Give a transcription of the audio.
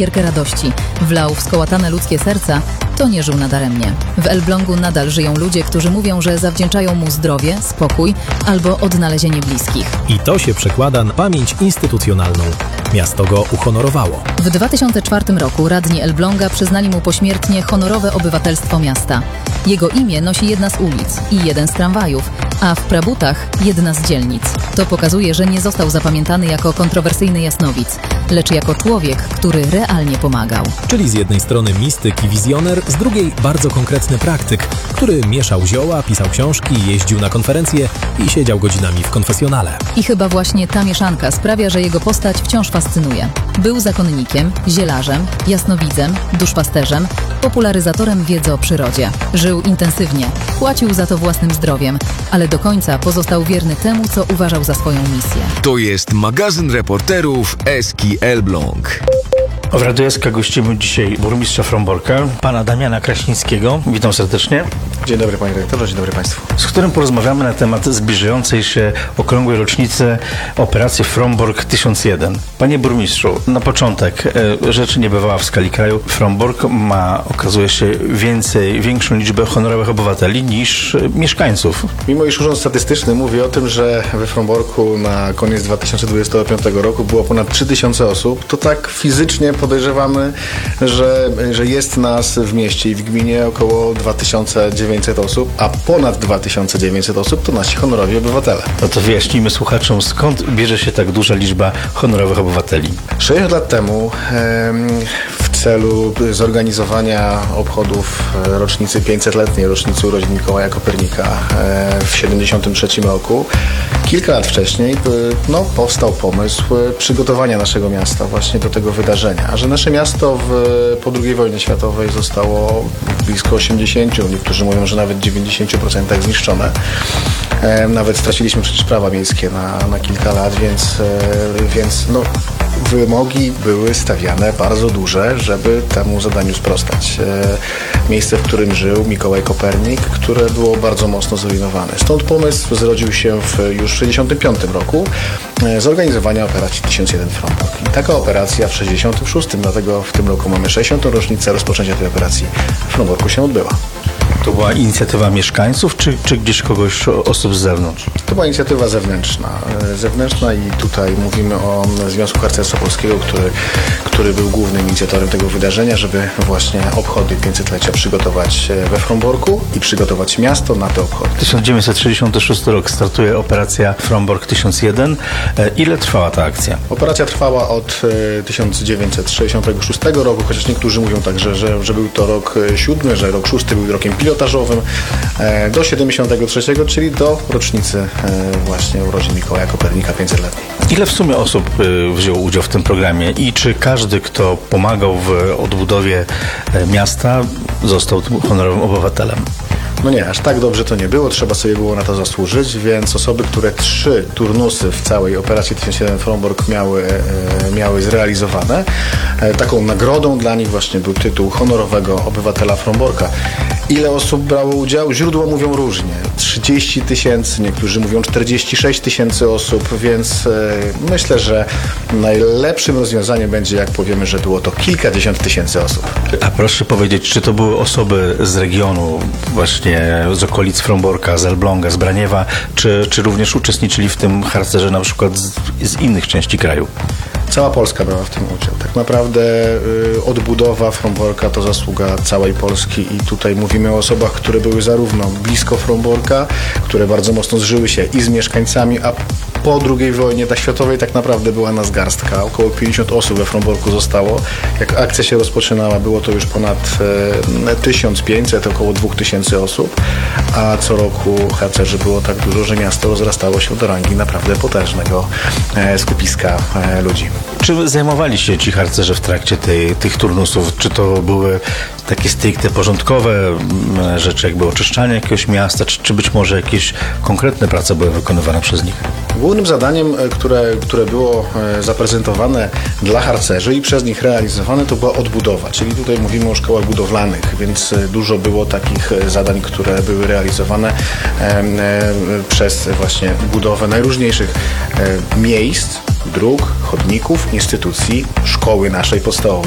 iskierkę radości, wlał w skołatane ludzkie serca, to nie żył nadaremnie. W Elblągu nadal żyją ludzie, którzy mówią, że zawdzięczają mu zdrowie, spokój albo odnalezienie bliskich. I to się przekłada na pamięć instytucjonalną. Miasto go uhonorowało. W 2004 roku radni Elbląga przyznali mu pośmiertnie honorowe obywatelstwo miasta. Jego imię nosi jedna z ulic i jeden z tramwajów, a w Prabutach jedna z dzielnic. To pokazuje, że nie został zapamiętany jako kontrowersyjny jasnowic, lecz jako człowiek, który realnie pomagał. Czyli z jednej strony mistyk i wizjoner, z drugiej bardzo konkretny praktyk, który mieszał zioła, pisał książki, jeździł na konferencje i siedział godzinami w konfesjonale. I chyba właśnie ta mieszanka sprawia, że jego postać wciąż fascynuje. Był zakonnikiem, zielarzem, jasnowidzem, duszpasterzem, popularyzatorem wiedzy o przyrodzie. Żył intensywnie, płacił za to własnym zdrowiem, ale do końca pozostał wierny temu, co uważał za swoją misję. To jest magazyn reporterów Eski Elbląg. W Radiu SK gościmy dzisiaj burmistrza Fromborka, pana Damiana Kraśnickiego. Witam serdecznie. Dzień dobry panie redaktorze, dzień dobry państwu. Z którym porozmawiamy na temat zbliżającej się okrągłej rocznicy operacji Frombork 1001. Panie burmistrzu, na początek rzecz niebywała w skali kraju. Frombork ma, okazuje się, większą liczbę honorowych obywateli niż mieszkańców. Mimo iż Urząd Statystyczny mówi o tym, że we Fromborku na koniec 2025 roku było ponad 3000 osób, to tak fizycznie podejrzewamy, że jest nas w mieście i w gminie około 2900 osób, a ponad 2900 osób to nasi honorowi obywatele. No to wyjaśnijmy słuchaczom, skąd bierze się tak duża liczba honorowych obywateli. 60 lat temu w celu zorganizowania obchodów rocznicy 500-letniej rocznicy urodzin Mikołaja Kopernika w 73 roku, kilka lat wcześniej powstał pomysł przygotowania naszego miasta właśnie do tego wydarzenia. A że nasze miasto po II wojnie światowej zostało blisko 80%, niektórzy mówią, że nawet 90% zniszczone. Nawet straciliśmy przecież prawa miejskie na kilka lat, więc wymogi były stawiane bardzo duże, żeby temu zadaniu sprostać. Miejsce, w którym żył Mikołaj Kopernik, które było bardzo mocno zrujnowane. Stąd pomysł zrodził się już w 1965 roku zorganizowania operacji 1001 Frombork. I taka operacja w 1966, dlatego w tym roku mamy 60. rocznicę rozpoczęcia tej operacji w Fromborku się odbyła. To była inicjatywa mieszkańców, czy gdzieś kogoś, osób z zewnątrz? To była inicjatywa zewnętrzna i tutaj mówimy o Związku Harcerstwa Polskiego, który był głównym inicjatorem tego wydarzenia, żeby właśnie obchody 500-lecia przygotować we Fromborku i przygotować miasto na te obchody. 1966 rok startuje operacja Frombork 1001. Ile trwała ta akcja? Operacja trwała od 1966 roku, chociaż niektórzy mówią także, że był to rok 7, że rok 6 był rokiem pilotażowym, do 73, czyli do rocznicy właśnie urodzin Mikołaja Kopernika 500-letniej. Ile w sumie osób wzięło udział w tym programie i czy każdy, kto pomagał w odbudowie miasta, został tym honorowym obywatelem? No nie, aż tak dobrze to nie było, trzeba sobie było na to zasłużyć, więc osoby, które 3 turnusy w całej operacji 1001 Frombork miały zrealizowane, taką nagrodą dla nich właśnie był tytuł honorowego obywatela Fromborka. Ile osób brało udział? Źródła mówią różnie. 30 000, niektórzy mówią 46 000 osób, więc myślę, że najlepszym rozwiązaniem będzie, jak powiemy, że było to kilkadziesiąt tysięcy osób. A proszę powiedzieć, czy to były osoby z regionu, właśnie z okolic Fromborka, z Elbląga, z Braniewa, czy również uczestniczyli w tym harcerze na przykład z innych części kraju? Cała Polska brała w tym udział. Tak naprawdę odbudowa Fromborka to zasługa całej Polski i tutaj mówimy o osobach, które były zarówno blisko Fromborka, które bardzo mocno zżyły się i z mieszkańcami, a po II wojnie światowej tak naprawdę była nas garstka. Około 50 osób we Fromborku zostało. Jak akcja się rozpoczynała, było to już ponad 1500, około 2000 osób, a co roku harcerzy było tak dużo, że miasto rozrastało się do rangi naprawdę potężnego skupiska ludzi. Czy zajmowali się ci harcerze w trakcie tych turnusów? Czy to były takie stricte porządkowe rzeczy, jakby oczyszczanie jakiegoś miasta, czy być może jakieś konkretne prace były wykonywane przez nich? Głównym zadaniem, które było zaprezentowane dla harcerzy i przez nich realizowane, to była odbudowa, czyli tutaj mówimy o szkołach budowlanych, więc dużo było takich zadań, które były realizowane przez właśnie budowę najróżniejszych miejsc, dróg, chodników, instytucji, szkoły naszej podstawowej.